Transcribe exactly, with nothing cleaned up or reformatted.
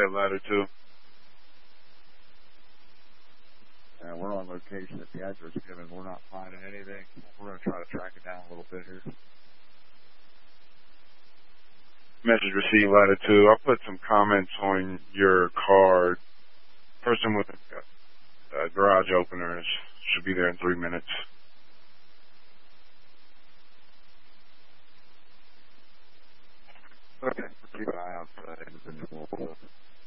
ahead, ladder two. And we're on location at the address given. We're not finding anything. We're going to try to track it down a little bit here. Message received, ladder two. I'll put some comments on your card. Person with uh, garage openers should be there in three minutes.